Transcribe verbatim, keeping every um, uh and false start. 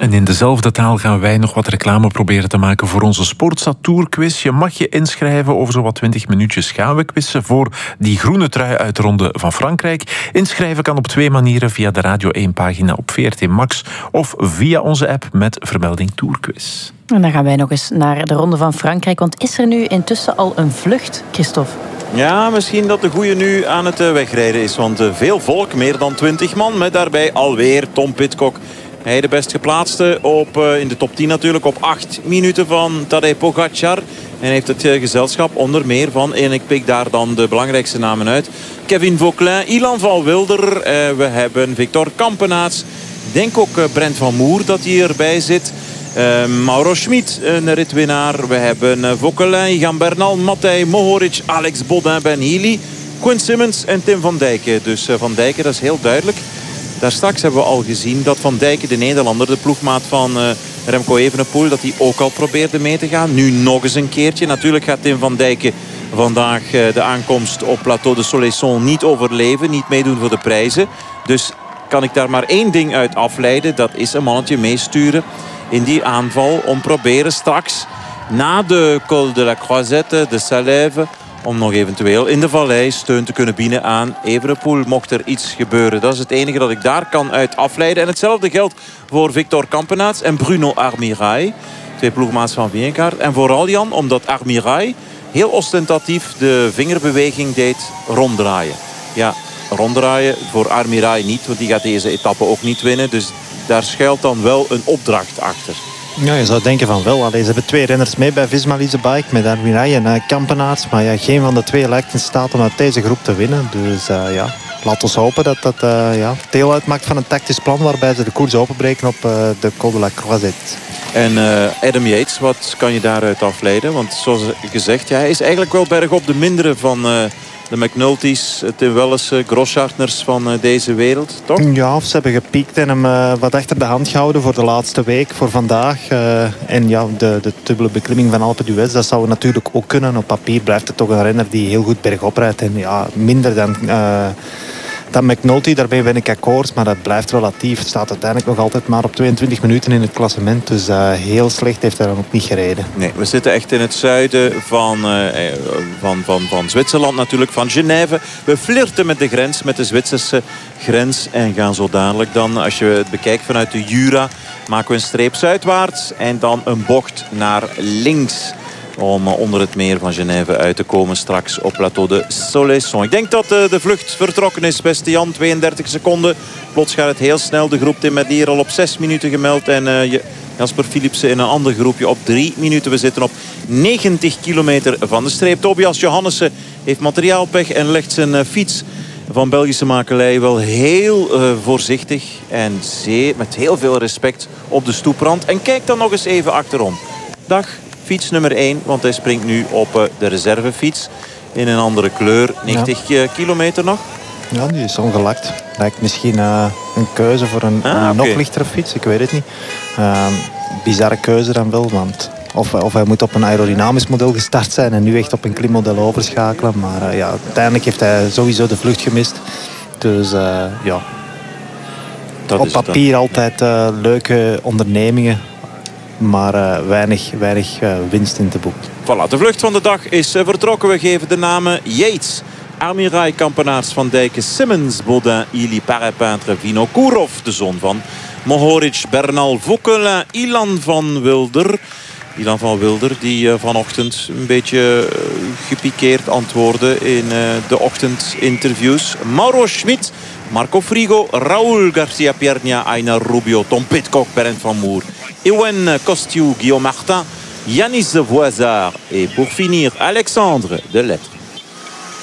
En in dezelfde taal gaan wij nog wat reclame proberen te maken voor onze Sportstad Tour quiz. Je mag je inschrijven. Over zowat twintig minuutjes gaan we quizzen voor die groene trui uit de Ronde van Frankrijk. Inschrijven kan op twee manieren: via de Radio één pagina op V R T Max of via onze app met vermelding Tourquiz. En dan gaan wij nog eens naar de Ronde van Frankrijk. Want is er nu intussen al een vlucht, Christophe? Ja, misschien dat de goeie nu aan het wegrijden is. Want veel volk, meer dan twintig man. Met daarbij alweer Tom Pidcock. Hij de best geplaatste op, in de top tien natuurlijk. Op acht minuten van Tadej Pogacar. En heeft het gezelschap onder meer van, en ik pik daar dan de belangrijkste namen uit: Kevin Vauquelin, Ilan van Wilder. Eh, we hebben Victor Kampenaerts. Ik denk ook uh, Brent van Moer dat hij erbij zit. Uh, Mauro Schmid, een ritwinnaar. We hebben uh, Vauquelin, Egan Bernal, Matej Mohoric, Alex Bodin, Ben Healy, Quinn Simmons en Tim van Dijken. Dus uh, Van Dijken, dat is heel duidelijk. Daar straks hebben we al gezien dat Van Dijken, de Nederlander, de ploegmaat van uh, Remco Evenepoel, dat hij ook al probeerde mee te gaan. Nu nog eens een keertje. Natuurlijk gaat Tim van Dijken vandaag uh, de aankomst op Plateau de Soleilson niet overleven. Niet meedoen voor de prijzen. Dus kan ik daar maar één ding uit afleiden. Dat is een mannetje meesturen in die aanval om proberen straks na de Col de la Croisette, de Salève, om nog eventueel in de vallei steun te kunnen bieden aan Evenepoel mocht er iets gebeuren. Dat is het enige dat ik daar kan uit afleiden. En hetzelfde geldt voor Victor Kampenaerts en Bruno Armirail. Twee ploegmaats van Vingegaard. En vooral, Jan, omdat Armirail heel ostentatief de vingerbeweging deed ronddraaien. Ja, ronddraaien voor Armirail niet, want die gaat deze etappe ook niet winnen. Dus daar schuilt dan wel een opdracht achter. Ja, je zou denken van wel. Allee, ze hebben twee renners mee bij Visma Leasebike met Armirail en uh, Kampenaerts. Maar ja, geen van de twee lijkt in staat om uit deze groep te winnen. Dus uh, ja, laten we hopen dat dat uh, ja, deel uitmaakt van een tactisch plan waarbij ze de koers openbreken op uh, de Col de la Croisette. En uh, Adam Yates, wat kan je daaruit afleiden? Want zoals gezegd, ja, hij is eigenlijk wel bergop de mindere van Uh, de McNulty's, Tim Wellens, Grosschartners van deze wereld, toch? Ja, of ze hebben gepiekt en hem uh, wat achter de hand gehouden voor de laatste week, voor vandaag. Uh, en ja, de, de dubbele beklimming van Alpe d'Huez, dat zou natuurlijk ook kunnen. Op papier blijft het toch een renner die heel goed bergop rijdt. En ja, minder dan, uh, dan McNulty, daarbij ben ik akkoord. Maar dat blijft relatief. Het staat uiteindelijk nog altijd maar op tweeëntwintig minuten in het klassement. Dus uh, heel slecht heeft hij dan ook niet gereden. Nee, we zitten echt in het zuiden van, uh, van, van, van Zwitserland natuurlijk, van Genève. We flirten met de grens, met de Zwitserse grens. En gaan zo dadelijk dan, als je het bekijkt vanuit de Jura, maken we een streep zuidwaarts. En dan een bocht naar links. Om onder het meer van Genève uit te komen straks op Plateau de Soleilson. Ik denk dat de vlucht vertrokken is, beste Jan. tweeëndertig seconden. Plots gaat het heel snel. De groep Tim Merlier al op zes minuten gemeld. En uh, Jasper Philipsen in een ander groepje op drie minuten. We zitten op negentig kilometer van de streep. Tobias Johannessen heeft materiaalpech en legt zijn uh, fiets van Belgische makelij wel heel uh, voorzichtig en zeer, met heel veel respect op de stoeprand. En kijk dan nog eens even achterom. Dag. Fiets nummer één, want hij springt nu op uh, de reservefiets in een andere kleur. negentig ja. kilometer nog. Ja, die is ongelakt. Lijkt misschien uh, een keuze voor een, ah, een okay. nog lichtere fiets, ik weet het niet. Uh, bizarre keuze dan wel, want of, of hij moet op een aerodynamisch model gestart zijn en nu echt op een klimmodel overschakelen. Maar uh, ja, uiteindelijk heeft hij sowieso de vlucht gemist. Dus uh, ja, dat op papier altijd uh, leuke ondernemingen. Maar uh, weinig, weinig uh, winst in te boeken. Voilà, de vlucht van de dag is uh, vertrokken. We geven de namen Yates, Armirail, Kampenaerts, Van Dijken, Simmons, Bodin, Healy, Parepintre, Vinokourov, de zoon van Mohoric, Bernal, Vauquelin, Ilan van Wilder. Ilan van Wilder die uh, vanochtend een beetje uh, gepikeerd antwoordde in uh, de ochtendinterviews. Mauro Schmid, Marco Frigo, Raúl Garcia Pierna, Einar Rubio, Tom Pidcock, Bernd van Moer, Ewen Kostiou, Guillaume Martin, Yanis Voisard et pour finir Alexandre Delettre.